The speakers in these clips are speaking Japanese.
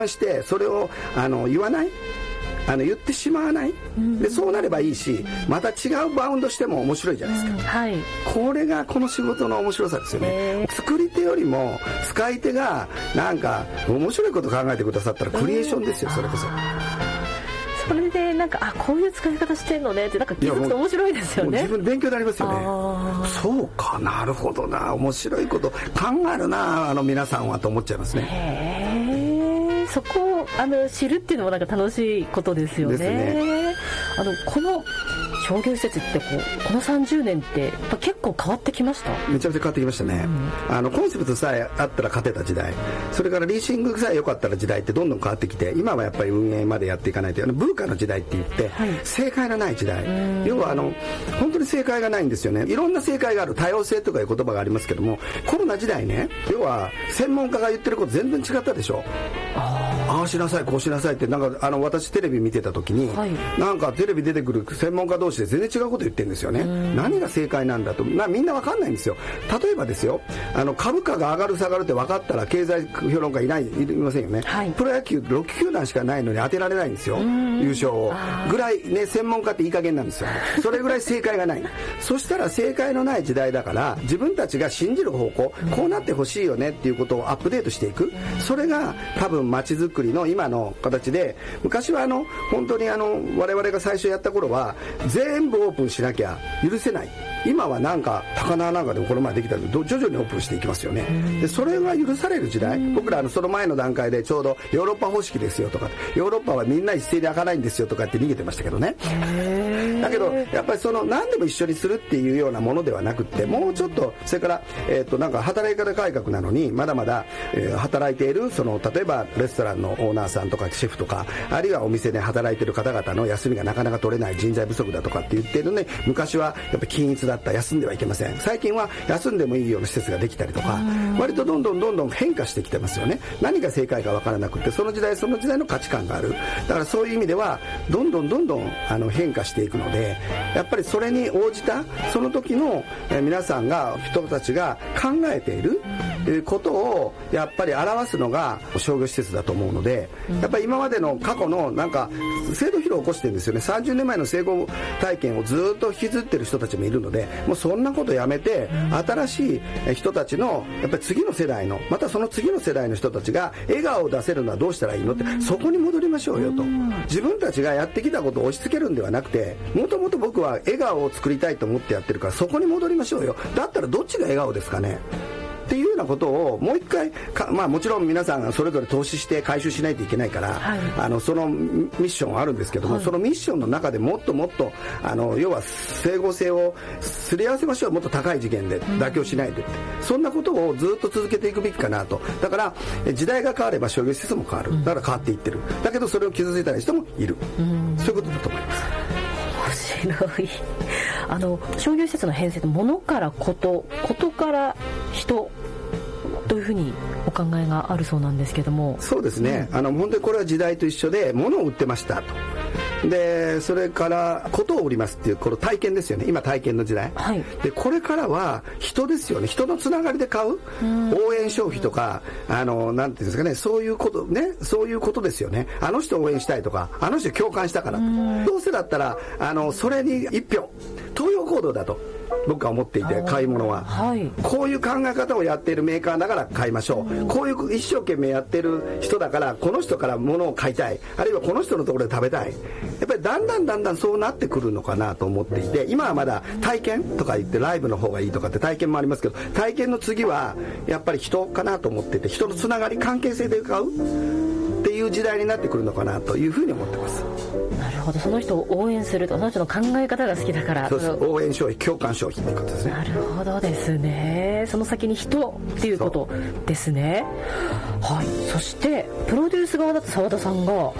してそれを言わない、言ってしまわない、でそうなればいいし、また違うバウンドしても面白いじゃないですか、はい、これがこの仕事の面白さですよね。作り手よりも使い手がなんか面白いこと考えてくださったらクリエーションですよ、それこそ。 それでなんかこういう使い方してんのねってなんか気づくと面白いですよね。 自分勉強になりますよね。そうか、なるほどな、面白いこと考えるな皆さんはと思っちゃいますね。 へー、そこを知るっていうのもなんか楽しいことですよね。ですね。この商業施設ってこの30年ってやっぱ結構変わってきました。 めちゃめちゃ変わってきましたね、コンセプトさえあったら勝てた時代、それからリーシングさえ良かったら時代ってどんどん変わってきて、今はやっぱり運営までやっていかないと、ブーカの時代って言って、はい、正解のない時代、要は本当に正解がないんですよね。いろんな正解がある、多様性とかいう言葉がありますけども、コロナ時代ね、要は専門家が言ってること全然違ったでしょ。ああしなさいこうしなさいって、なんか私テレビ見てた時に、はい、なんかテレビ出てくる専門家同士で全然違うこと言ってるんですよね。何が正解なんだとみんな分かんないんですよ。例えばですよ、株価が上がる下がるって分かったら経済評論家いませんよね、はい、プロ野球6球団しかないのに当てられないんですよ、優勝をぐらいね、専門家っていい加減なんですよ。それぐらい正解がないそしたら正解のない時代だから、自分たちが信じる方向、こうなってほしいよねっていうことをアップデートしていく、それが多分街づくりの今の形で、昔は本当に我々が最初やった頃は全部オープンしなきゃ許せない。今はなんか高輪なんかでもこの前できたので徐々にオープンしていきますよね。でそれが許される時代、僕らその前の段階でちょうどヨーロッパ方式ですよとか、ヨーロッパはみんな一斉に開かないんですよとかって逃げてましたけどね。だけどやっぱり何でも一緒にするっていうようなものではなくって、もうちょっとそれからなんか働き方改革なのにまだまだ働いている例えばレストランのオーナーさんとかシェフとか、あるいはお店で働いている方々の休みがなかなか取れない、人材不足だとかって言ってるので、昔はやっぱ均一だった、休んではいけません。最近は休んでもいいような施設ができたりとか、割とどんどん変化してきてますよね。何が正解か分からなくて、その時代の価値観がある。だからそういう意味ではどんどん変化していくので、やっぱりそれに応じたその時の皆さんが人たちが考えていることをやっぱり表すのが商業施設だと思うので、やっぱり今までの過去のなんか制度疲労を起こしてるんですよね。30年前の成功体験をずっと引きずってる人たちもいるので、もうそんなことやめて、新しい人たちのやっぱり次の世代の、またその次の世代の人たちが笑顔を出せるのはどうしたらいいのって、そこに戻りましょうよと。自分たちがやってきたことを押し付けるんではなくて、もともと僕は笑顔を作りたいと思ってやってるから、そこに戻りましょうよ。だったらどっちが笑顔ですかねっていうようなことをもう一回もちろん皆さんそれぞれ投資して回収しないといけないから、はい、そのミッションはあるんですけども、はい、そのミッションの中でもっと要は整合性をすり合わせましょう。もっと高い次元で妥協しないで、そんなことをずっと続けていくべきかなと。だから時代が変われば商業施設も変わる。だから変わっていってる。だけどそれを傷ついた人もいる。そういうことだと思います。 面白い。商業施設の編成って物からことから人というふうにお考えがあるそうなんですけども。 そうですね、本当にこれは時代と一緒で物を売ってましたと。でそれからことを売りますっていうこの体験ですよね。今体験の時代、はい、でこれからは人ですよね。人のつながりで買う、応援消費とかなんていうんですかね、そういうことね、そういうことですよね。あの人を応援したいとか、あの人共感したからと、どうせだったらそれに一票投票行動だと僕は思っていて、買い物は、はい、こういう考え方をやっているメーカーだから買いましょう、こういう一生懸命やっている人だからこの人から物を買いたい、あるいはこの人のところで食べたい。やっぱりだんだんそうなってくるのかなと思っていて、今はまだ体験とか言ってライブの方がいいとかって体験もありますけど、体験の次はやっぱり人かなと思っていて、人のつながり関係性で買うっていう時代になってくるのかなというふうに思ってます。 なるほど。その人を応援すると、その人の考え方が好きだから、 そうです。応援消費、共感消費っていうことですね。 なるほどですね。その先に人っていうことですね。はい。そしてプロデュース側だった澤田さんが、はい、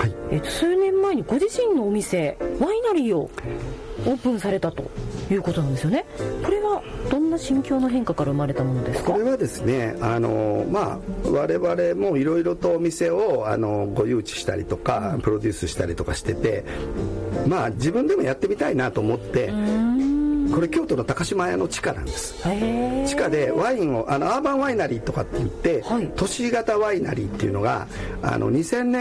数年前にご自身のお店ワイナリーをオープンされたということなんですよね。これはどんな心境の変化から生まれたものですか？ これはですね、我々もいろいろとお店をご誘致したりとか、プロデュースしたりとかしてて、自分でもやってみたいなと思ってこれ京都の高島屋の地下なんです。地下でワインをアーバンワイナリーとかって言って、都市型ワイナリーっていうのが2000年